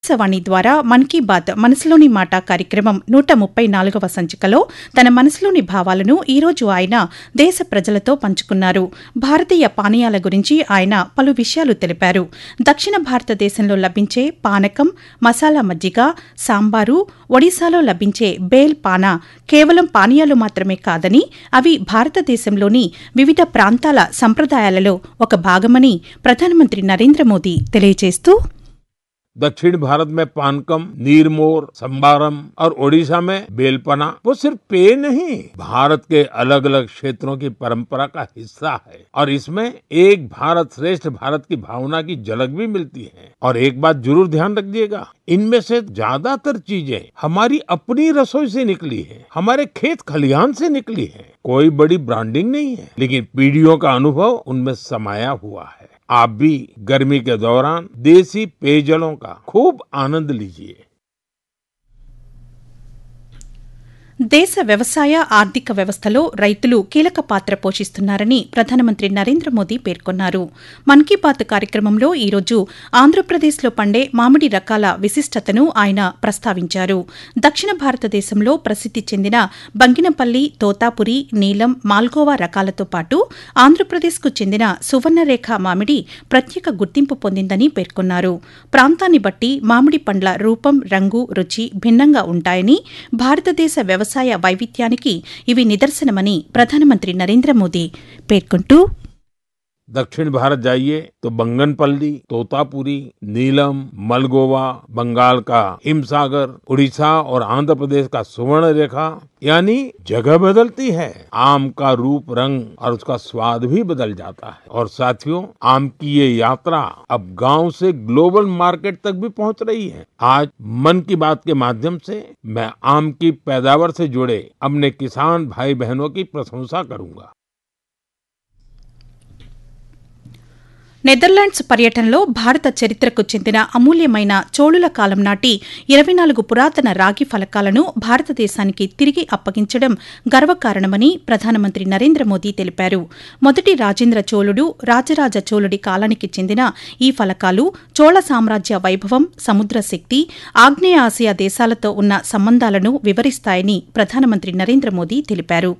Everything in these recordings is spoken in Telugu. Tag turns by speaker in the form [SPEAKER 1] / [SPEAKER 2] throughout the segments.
[SPEAKER 1] ఆకాశవాణి ద్వారా మన్ కీ బాత్ మనసులోని మాట కార్యక్రమం 134వ సంచికలో తన మనసులోని భావాలను ఈరోజు ఆయన దేశ ప్రజలతో పంచుకున్నారు. భారతీయ పానీయాల గురించి ఆయన పలు విషయాలు తెలిపారు. దక్షిణ భారతదేశంలో లభించే పానకం, మసాలా మజ్జిగ, సాంబారు, ఒడిశాలో లభించే బేల్ పానా కేవలం పానీయాలు మాత్రమే కాదని అవి భారతదేశంలోని వివిధ ప్రాంతాల సంప్రదాయాలలో ఒక భాగమని ప్రధానమంత్రి నరేంద్ర మోదీ తెలియజేస్తూ,
[SPEAKER 2] दक्षिण भारत में पानकम, नीरमोर, संबारम और ओडिशा में बेलपना वो सिर्फ पेय नहीं, भारत के अलग अलग क्षेत्रों की परंपरा का हिस्सा है और इसमें एक भारत श्रेष्ठ भारत की भावना की झलक भी मिलती है। और एक बात जरूर ध्यान रखिएगा, इनमें से ज्यादातर चीजें हमारी अपनी रसोई से निकली है, हमारे खेत खलिहान से निकली है। कोई बड़ी ब्रांडिंग नहीं है, लेकिन पीढ़ियों का अनुभव उनमें समाया हुआ है। आप भी गर्मी के दौरान देसी पेयजलों का खूब आनंद लीजिए।
[SPEAKER 1] దేశ వ్యవసాయ ఆర్థిక వ్యవస్థలో రైతులు కీలక పాత్ర పోషిస్తున్నారని ప్రధానమంత్రి నరేంద్ర మోదీ పేర్కొన్నారు. మన్ కీ బాత్ కార్యక్రమంలో ఈరోజు ఆంధ్రప్రదేశ్లో పండే మామిడి రకాల విశిష్టతను ఆయన ప్రస్తావించారు. దక్షిణ భారతదేశంలో ప్రసిద్ది చెందిన బంగినపల్లి, తోతాపురి, నీలం, మాల్గోవా రకాలతో పాటు ఆంధ్రప్రదేశ్కు చెందిన సువర్ణరేఖ మామిడి ప్రత్యేక గుర్తింపు పొందిందని పేర్కొన్నారు. ప్రాంతాన్ని బట్టి మామిడి పండ్ల రూపం, రంగు, రుచి భిన్నంగా ఉంటాయని, భారతదేశ వ్యవసాయ వైవిధ్యానికి ఇవి నిదర్శనమని ప్రధానమంత్రి నరేంద్ర మోదీ పేర్కొంటూ,
[SPEAKER 2] दक्षिण भारत जाइए तो बंगनपल्ली, तोतापुरी, नीलम, मलगोवा, बंगाल का हिमसागर, उड़ीसा और आंध्र प्रदेश का सुवर्ण रेखा, यानी जगह बदलती है, आम का रूप, रंग और उसका स्वाद भी बदल जाता है। और साथियों, आम की ये यात्रा अब गांव से ग्लोबल मार्केट तक भी पहुंच रही है। आज मन की बात के माध्यम से मैं आम की पैदावार से जुड़े अपने किसान भाई बहनों की प्रशंसा करूंगा।
[SPEAKER 1] నెదర్లాండ్స్ పర్యటనలో భారత చరిత్రకు చెందిన అమూల్యమైన చోళుల కాలం నాటి 24 పురాతన రాగి ఫలకాలను భారతదేశానికి తిరిగి అప్పగించడం గర్వకారణమని ప్రధానమంత్రి నరేంద్ర మోదీ తెలిపారు. మొదటి రాజేంద్ర చోళుడు, రాజరాజ చోళుడి కాలానికి చెందిన ఈ ఫలకాలు చోళ సామ్రాజ్య వైభవం, సముద్ర శక్తి, ఆగ్నేయ ఆసియా దేశాలతో ఉన్న సంబంధాలను వివరిస్తాయని ప్రధానమంత్రి నరేంద్ర మోదీ తెలిపారు.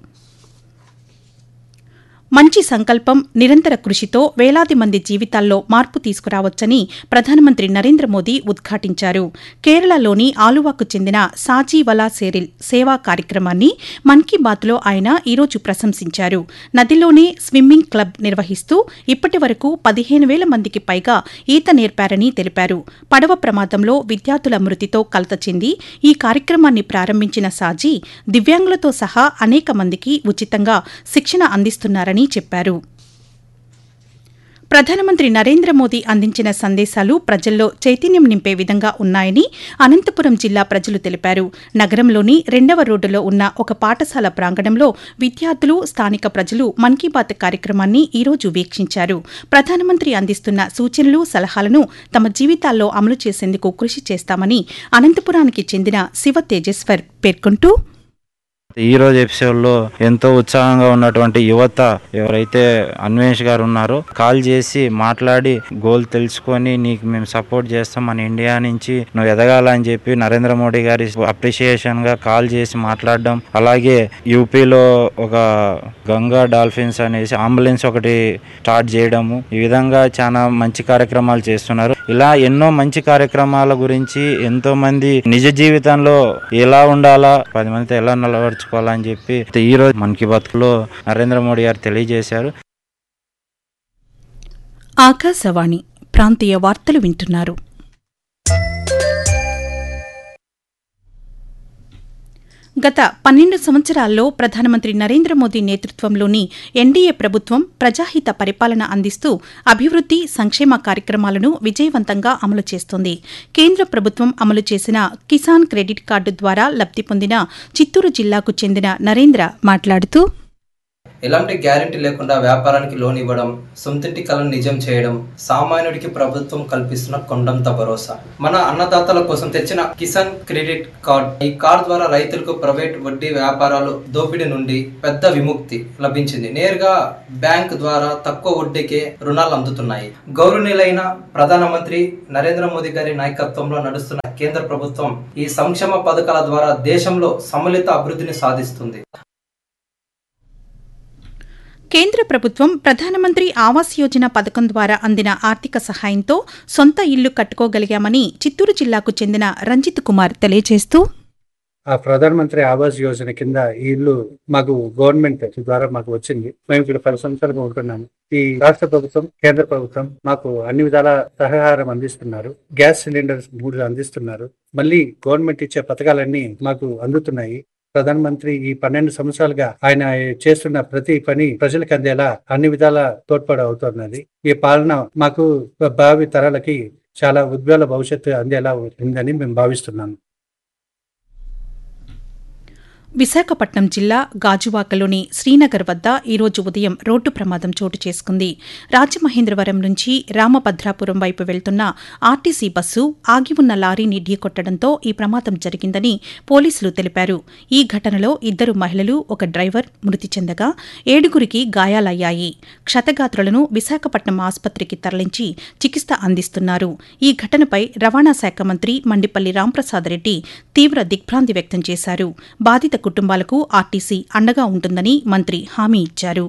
[SPEAKER 1] మంచి సంకల్పం, నిరంతర కృషితో వేలాది మంది జీవితాల్లో మార్పు తీసుకురావచ్చని ప్రధానమంత్రి నరేంద్ర మోదీ ఉద్ఘాటించారు. కేరళలోని ఆలువాకు చెందిన సాజీవలా సేరిల్ సేవా కార్యక్రమాన్ని మన్ కీ బాత్లో ఆయన ఈరోజు ప్రశంసించారు. నదిలోనే స్విమ్మింగ్ క్లబ్ నిర్వహిస్తూ ఇప్పటి వరకు 15,000 మందికి పైగా ఈత నేర్పారని తెలిపారు. పడవ ప్రమాదంలో విద్యార్థుల మృతితో కలత చెంది ఈ కార్యక్రమాన్ని ప్రారంభించిన సాజీ దివ్యాంగులతో సహా అనేక మందికి ఉచితంగా శిక్షణ అందిస్తున్నారని చెప్పారు. ప్రధానమంత్రి నరేంద్ర మోదీ అందించిన సందేశాలు ప్రజల్లో చైతన్యం నింపే విధంగా ఉన్నాయని అనంతపురం జిల్లా ప్రజలు తెలిపారు. నగరంలోని 2వ రోడ్డులో ఉన్న ఒక పాఠశాల ప్రాంగణంలో విద్యార్థులు, స్థానిక ప్రజలు మన్ కీ బాత్ కార్యక్రమాన్ని ఈరోజు వీక్షించారు. ప్రధానమంత్రి అందిస్తున్న సూచనలు, సలహాలను తమ జీవితాల్లో అమలు చేసేందుకు కృషి చేస్తామని అనంతపురానికి చెందిన శివ తేజేశ్వర్ పేర్కొంటూ,
[SPEAKER 3] ఈ రోజు ఎపిసోడ్లో ఎంతో ఉత్సాహంగా ఉన్నటువంటి యువత ఎవరైతే అన్వేష్ గారు ఉన్నారో కాల్ చేసి మాట్లాడి గోల్ తెలుసుకొని నీకు మేము సపోర్ట్ చేస్తాం, మన ఇండియా నుంచి నువ్వు ఎదగాలని చెప్పి నరేంద్ర మోడీ గారి అప్రిషియేషన్ గా కాల్ చేసి మాట్లాడడం, అలాగే యూపీలో ఒక గంగా డాల్ఫిన్స్ అనేసి అంబులెన్స్ ఒకటి స్టార్ట్ చేయడము, ఈ విధంగా చాలా మంచి కార్యక్రమాలు చేస్తున్నారు. ఇలా ఎన్నో మంచి కార్యక్రమాల గురించి ఎంతో మంది నిజ జీవితంలో ఎలా ఉండాలా, 10 మందితో ఎలా నిలబడుకోవాలని చెప్పి ఈ రోజు మన్ కీ బాత్ లో నరేంద్ర మోడీ గారు తెలియజేశారు.
[SPEAKER 1] ఆకాశవాణి ప్రాంతీయ వార్తలు వింటున్నారు. గత 12 సంవత్సరాల్లో ప్రధానమంత్రి నరేంద్ర మోదీ నేతృత్వంలోని ఎన్డీఏ ప్రభుత్వం ప్రజాహిత పరిపాలన అందిస్తూ అభివృద్ది, సంక్షేమ కార్యక్రమాలను విజయవంతంగా అమలు చేస్తోంది. కేంద్ర ప్రభుత్వం అమలు చేసిన కిసాన్ క్రెడిట్ కార్డు ద్వారా లబ్ది పొందిన చిత్తూరు జిల్లాకు చెందిన నరేంద్ర మాట్లాడుతూ,
[SPEAKER 4] ఎలాంటి గ్యారెంటీ లేకుండా వ్యాపారానికి లోన్ ఇవ్వడం, సొంతింటి కలను నిజం చేయడం సామాన్యుడికి ప్రభుత్వం కల్పిస్తున్న కొండంత భరోసా. మన అన్నదాతల కోసం తెచ్చిన కిసాన్ క్రెడిట్ కార్డ్. ఈ కార్డ్ ద్వారా రైతులకు ప్రైవేట్ వడ్డీ వ్యాపారాలు దోపిడీ నుండి పెద్ద విముక్తి లభించింది. నేరుగా బ్యాంక్ ద్వారా తక్కువ వడ్డీకే రుణాలు అందుతున్నాయి. గౌరవనీయులైన ప్రధానమంత్రి నరేంద్ర మోదీ గారి నాయకత్వంలో నడుస్తున్న కేంద్ర ప్రభుత్వం ఈ సంక్షేమ పథకాల ద్వారా దేశంలో సమ్మిళిత అభివృద్ధిని సాధిస్తుంది.
[SPEAKER 1] కేంద్ర ప్రభుత్వం ప్రధానమంత్రి ఆవాస్ యోజన పథకం ద్వారా అందిన ఆర్థిక సహాయంతో సొంత ఇల్లు కట్టుకోగలిగామని చిత్తూరు జిల్లాకు చెందిన రంజిత్ కుమార్ తెలియజేస్తూ,
[SPEAKER 5] ఆ ప్రధానమంత్రి ఆవాస్ యోజన కింద ఈ ఇల్లు మాకు గవర్నమెంట్ ద్వారా మాకు వచ్చింది. మేము ఇక్కడ 10 సంవత్సరాలుగా ఉంటున్నాము. ఈ రాష్ట్ర ప్రభుత్వం, కేంద్ర ప్రభుత్వం మాకు అన్ని విధాల సహకారం అందిస్తున్నారు. గ్యాస్ సిలిండర్స్ 3 అందిస్తున్నారు. మళ్ళీ గవర్నమెంట్ ఇచ్చే పథకాలన్నీ మాకు అందుతున్నాయి. ప్రధానమంత్రి ఈ 12 సంవత్సరాలుగా ఆయన చేస్తున్న ప్రతి పని ప్రజలకు అందేలా అన్ని విధాల తోడ్పాటు అవుతున్నది. ఈ పాలన మాకు భావి తరాలకి చాలా ఉజ్వల భవిష్యత్తు అందేలా ఉందని మేము భావిస్తున్నాము.
[SPEAKER 1] విశాఖపట్నం జిల్లా గాజువాకలోని శ్రీనగర్ వద్ద ఈరోజు ఉదయం రోడ్డు ప్రమాదం చోటు చేసుకుంది. రాజమహేంద్రవరం నుంచి రామభద్రాపురం వైపు వెళ్తున్న ఆర్టీసీ బస్సు ఆగి ఉన్న లారీని ఢీకొట్టడంతో ఈ ప్రమాదం జరిగిందని పోలీసులు తెలిపారు. ఈ ఘటనలో 2 మహిళలు, 1 డ్రైవర్ మృతి చెందగా 7గురికి గాయాలయ్యాయి. క్షతగాత్రులను విశాఖపట్నం ఆసుపత్రికి తరలించి చికిత్స అందిస్తున్నారు. ఈ ఘటనపై రవాణా శాఖ మంత్రి మండిపల్లి రాంప్రసాద్ రెడ్డి తీవ్ర దిగ్భ్రాంతి వ్యక్తం చేశారు. బాధిత కుటుంబాలకు ఆర్టీసీ అండగా ఉంటుందని మంత్రి హామీ ఇచ్చారు.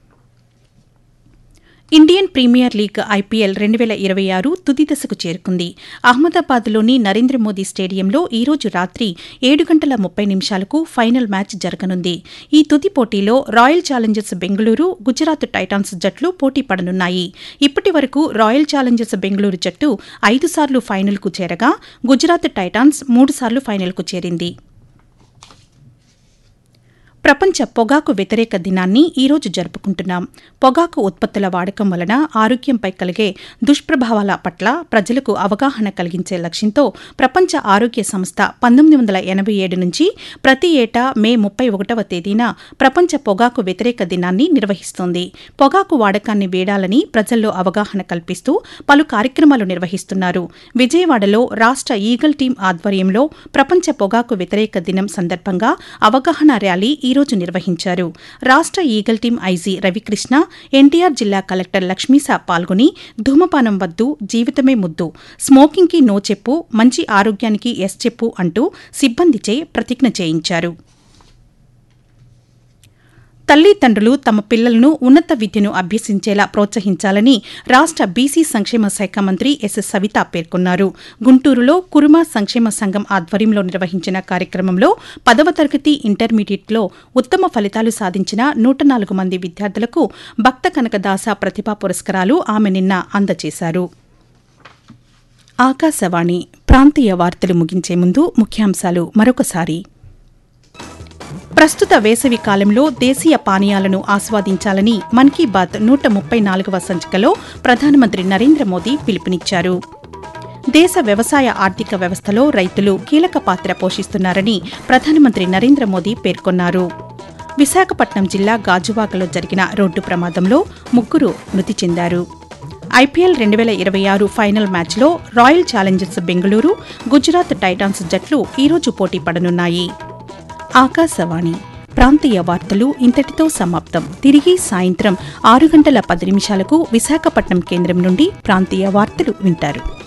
[SPEAKER 1] ఇండియన్ ప్రీమియర్ లీగ్ ఐపీఎల్ 2026 తుది దశకు చేరుకుంది. అహ్మదాబాద్లోని నరేంద్ర మోదీ స్టేడియంలో ఈరోజు రాత్రి 7:30 ఫైనల్ మ్యాచ్ జరగనుంది. ఈ తుది పోటీలో royal Challengers Bengaluru, Gujarat Titans జట్లు పోటీ పడనున్నాయి. ఇప్పటి వరకు రాయల్ ఛాలెంజర్స్ బెంగళూరు జట్టు 5 సార్లు ఫైనల్కు చేరగా గుజరాత్ టైటాన్స్ 3 సార్లు ఫైనల్కు చేరింది. ప్రపంచ పొగాకు వ్యతిరేక దినాన్ని ఈరోజు జరుపుకుంటున్నాం. పొగాకు ఉత్పత్తుల వాడకం వలన ఆరోగ్యంపై కలిగే దుష్ప్రభావాల పట్ల ప్రజలకు అవగాహన కలిగించే లక్ష్యంతో ప్రపంచ ఆరోగ్య సంస్థ 1987 నుంచి ప్రతి ఏటా మే 31వ తేదీన ప్రపంచ పొగాకు వ్యతిరేక దినాన్ని నిర్వహిస్తోంది. పొగాకు వాడకాన్ని వీడాలని ప్రజల్లో అవగాహన కల్పిస్తూ పలు కార్యక్రమాలు నిర్వహిస్తున్నారు. విజయవాడలో రాష్ట్ర ఈగల్ టీం ఆధ్వర్యంలో ప్రపంచ పొగాకు వ్యతిరేక దినం సందర్భంగా అవగాహన ర్యాలీ ఈరోజు నిర్వహించారు. రాష్ట్ర eagle team IG Ravikrishna, NTR జిల్లా కలెక్టర్ లక్ష్మీసా పాల్గొని ధూమపానం వద్దు, జీవితమే ముద్దు, స్మోకింగ్కి నో చెప్పు, మంచి ఆరోగ్యానికి ఎస్ చెప్పు అంటూ సిబ్బందిచే ప్రతిజ్ఞ చేయించారు. తల్లిదండ్రులు తమ పిల్లలను ఉన్నత విద్యను అభ్యసించేలా ప్రోత్సహించాలని రాష్ట్ర బీసీ సంక్షేమ శాఖ మంత్రి ఎస్ సవిత పేర్కొన్నారు. గుంటూరులో కురుమ సంక్షేమ సంఘం ఆధ్వర్యంలో నిర్వహించిన కార్యక్రమంలో 10వ తరగతి ఇంటర్మీడియట్లో ఉత్తమ ఫలితాలు సాధించిన 104 మంది విద్యార్థులకు భక్త కనకదాస ప్రతిభా పురస్కారాలు ఆమె నిన్న అందజేశారు. ఆకాశవాణి ప్రాంతీయ వార్తలు ముగించే ముందు ముఖ్యాంశాలు మరొకసారి. ప్రస్తుత వేసవి కాలంలో దేశీయ పానీయాలను ఆస్వాదించాలని మన్ కీ బాత్ 134వ సంచికలో ప్రధానమంత్రి నరేంద్ర మోదీ పిలుపునిచ్చారు. దేశ వ్యవసాయ ఆర్థిక వ్యవస్థలో రైతులు కీలక పాత్ర పోషిస్తున్నారని ప్రధానమంత్రి నరేంద్ర మోదీ పేర్కొన్నారు. విశాఖపట్నం జిల్లా గాజువాకలో జరిగిన రోడ్డు ప్రమాదంలో 3 మృతి చెందారు. ఐపీఎల్ 2026 ఫైనల్ మ్యాచ్లో royal Challengers Bengaluru, Gujarat Titans జట్లు ఈరోజు పోటీ పడనున్నాయి. ఆకాశవాణి ప్రాంతీయ వార్తలు ఇంతటితో సమాప్తం. తిరిగి సాయంత్రం 6:10 విశాఖపట్నం కేంద్రం నుండి ప్రాంతీయ వార్తలు వింటారు.